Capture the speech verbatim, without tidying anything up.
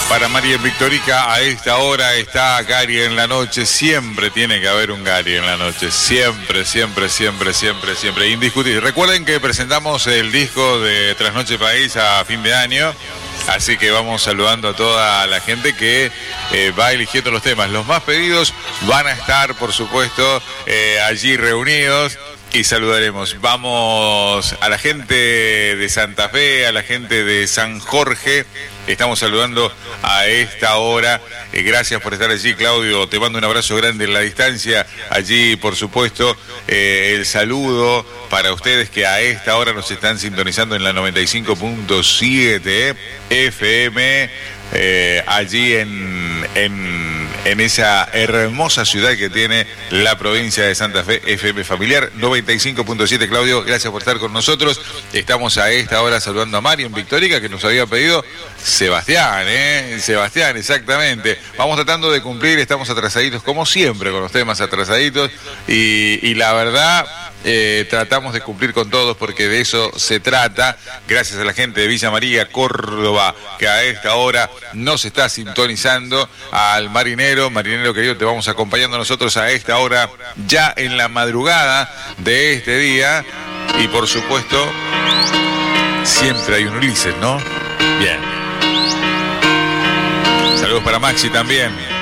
Para María Victorica, a esta hora está Gary en la noche. Siempre tiene que haber un Gary en la noche. Siempre, siempre, siempre, siempre, siempre. Indiscutible. Recuerden que presentamos el disco de Trasnoche País a fin de año. Así que vamos saludando a toda la gente que eh, va eligiendo los temas. Los más pedidos van a estar, por supuesto, eh, allí reunidos. Y saludaremos. Vamos a la gente de Santa Fe, a la gente de San Jorge. Estamos saludando a esta hora. Eh, gracias por estar allí, Claudio. Te mando un abrazo grande en la distancia. Allí, por supuesto, eh, el saludo para ustedes que a esta hora nos están sintonizando en la noventa y cinco punto siete F M. Eh, allí en, en, en esa hermosa ciudad que tiene la provincia de Santa Fe, F M Familiar, noventa y cinco punto siete. Claudio, gracias por estar con nosotros. Estamos a esta hora saludando a Mario en Victorica, que nos había pedido Sebastián, ¿eh? Sebastián, exactamente. Vamos tratando de cumplir, estamos atrasaditos, como siempre, con los temas atrasaditos, y, y la verdad... Eh, tratamos de cumplir con todos porque de eso se trata. Gracias a la gente de Villa María, Córdoba, que a esta hora nos está sintonizando. Al marinero, marinero querido, te vamos acompañando nosotros a esta hora, ya en la madrugada de este día. Y por supuesto, siempre hay un Ulises, ¿no? Bien. Saludos para Maxi también.